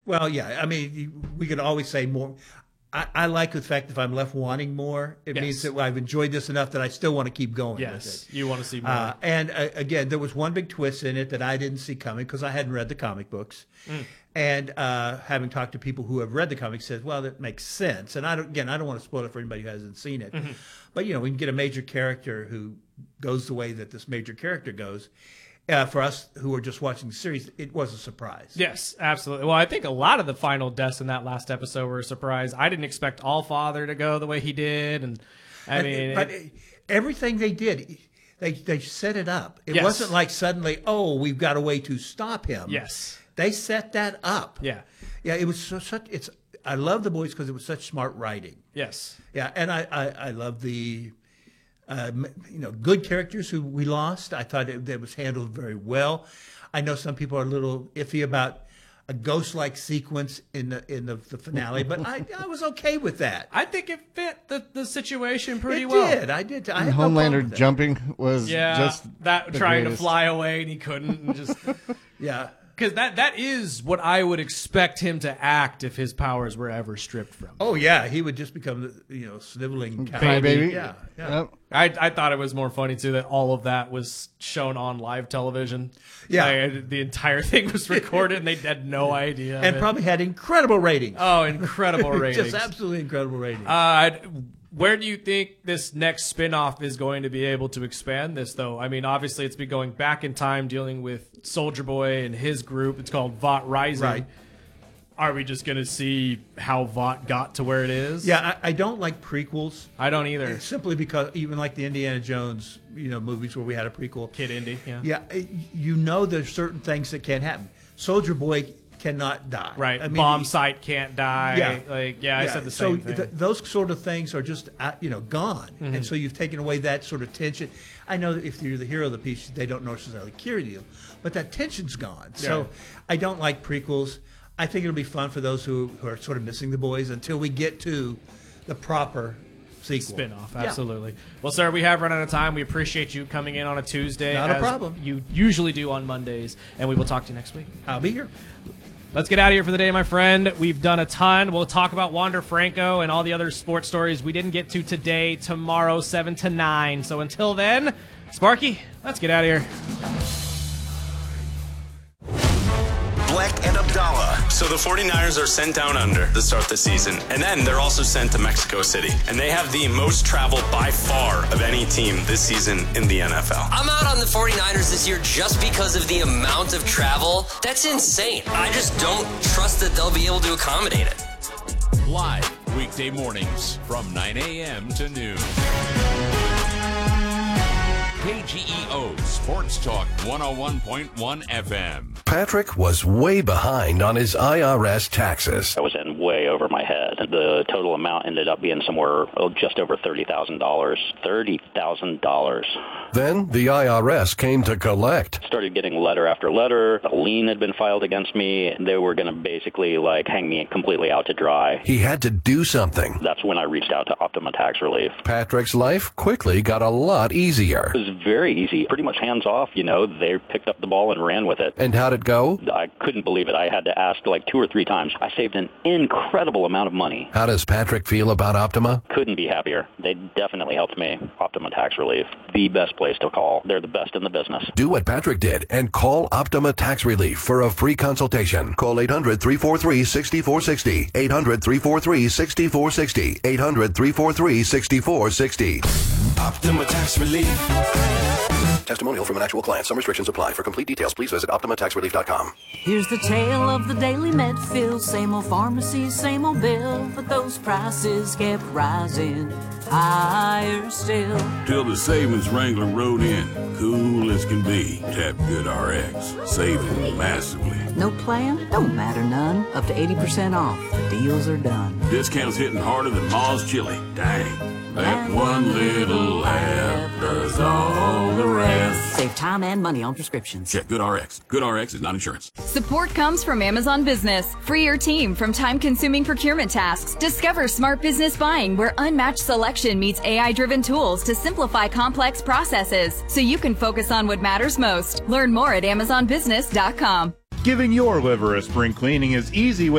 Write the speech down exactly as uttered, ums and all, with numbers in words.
Well, yeah. I mean, we could always say more. I, I like the fact that if I'm left wanting more, it yes. means that I've enjoyed this enough that I still want to keep going yes, with it. You want to see more. Uh, and uh, again, there was one big twist in it that I didn't see coming because I hadn't read the comic books. Mm. And uh, having talked to people who have read the comics, says, well, that makes sense. And I don't, again, I don't want to spoil it for anybody who hasn't seen it. Mm-hmm. But, you know, we can get a major character who goes the way that this major character goes. Uh, for us who are just watching the series, it was a surprise. Yes, absolutely. Well, I think a lot of the final deaths in that last episode were a surprise. I didn't expect Allfather to go the way he did, and I mean, but it, everything they did, they they set it up. It yes. wasn't like suddenly, oh, we've got a way to stop him. Yes, they set that up. Yeah, yeah. It was so, such. It's. I love The Boys because it was such smart writing. Yes. Yeah, and I I, I love the. Uh, you know, good characters who we lost. I thought it, it was handled very well. I know some people are a little iffy about a ghost-like sequence in the in the, the finale, but I, I was okay with that. I think it fit the, the situation pretty it well. It did. I did. I had Homelander no jumping was yeah, just that trying greatest. to fly away and he couldn't. And just yeah. Because that, that is what I would expect him to act if his powers were ever stripped from him. Oh, yeah. He would just become, you know, sniveling baby. baby. Yeah. yeah. Yep. I, I thought it was more funny, too, that all of that was shown on live television. Yeah. Like, the entire thing was recorded, and they had no idea. And probably had incredible ratings. Oh, incredible ratings. Just absolutely incredible ratings. Uh, where do you think this next spinoff is going to be able to expand this, though? I mean, obviously, it's been going back in time, dealing with Soldier Boy and his group. It's called Vought Rising. Right. Are we just going to see how Vought got to where it is? Yeah, I, I don't like prequels. I don't either. Simply because even like the Indiana Jones, you know, movies where we had a prequel. Kid Indy, yeah. Yeah, you know there's certain things that can't happen. Soldier Boy cannot die. Right. I mean, Bomb site can't die. Yeah. Like, yeah, I yeah. said the so same thing. Th- those sort of things are just, uh, you know, gone. Mm-hmm. And so you've taken away that sort of tension. I know that if you're the hero of the piece, they don't necessarily carry you, but that tension's gone. Yeah. So I don't like prequels. I think it'll be fun for those who, who are sort of missing The Boys until we get to the proper sequel. Spin-off, absolutely. Yeah. Well, sir, we have run out of time. We appreciate you coming in on a Tuesday. Not a problem. You usually do on Mondays, and we will talk to you next week. I'll be here. Let's get out of here for the day, my friend. We've done a ton. We'll talk about Wander Franco and all the other sports stories we didn't get to today, tomorrow, seven to nine. So until then, Sparky, let's get out of here. Black and Abdallah. So the 49ers are sent down under to start the season, and then they're also sent to Mexico City. And they have the most travel by far of any team this season in the N F L. I'm out on the 49ers this year just because of the amount of travel. That's insane. I just don't trust that they'll be able to accommodate it. Live weekday mornings from nine a.m. to noon. K G E O Sports Talk one oh one point one F M. Patrick was way behind on his I R S taxes. I was in way over my head. The total amount ended up being somewhere oh, just over thirty thousand dollars. thirty thousand dollars. Then the I R S came to collect. Started getting letter after letter. A lien had been filed against me. They were going to basically like hang me completely out to dry. He had to do something. That's when I reached out to Optima Tax Relief. Patrick's life quickly got a lot easier. It was very easy. Pretty much hands off, you know. They picked up the ball and ran with it. And how'd it go? I couldn't believe it. I had to ask like two or three times. I saved an incredible amount of money. How does Patrick feel about Optima? Couldn't be happier. They definitely helped me. Optima Tax Relief, the best place to call. They're the best in the business. Do what Patrick did and call Optima Tax Relief for a free consultation. Call eight hundred, three four three, six four six zero. eight hundred, three four three, six four six zero. eight hundred, three four three, six four six zero. Optima Tax Relief. Testimonial from an actual client. Some restrictions apply. For complete details, please visit optima tax relief dot com. Here's the tale of the daily Medfield. Same old pharmacy, same old bill, but those prices kept rising higher still. Till the savings wrangler rode in, cool as can be. Tap GoodRx, saving massively. No plan? Don't matter none. Up to eighty percent off. The deals are done. Discounts hitting harder than Ma's chili. Dang. That one little app does all the rest. Save time and money on prescriptions. Check GoodRx. GoodRx is not insurance. Support comes from Amazon Business. Free your team from time-consuming procurement tasks. Discover smart business buying where unmatched selection meets A I-driven tools to simplify complex processes so you can focus on what matters most. Learn more at amazon business dot com. Giving your liver a spring cleaning is easy with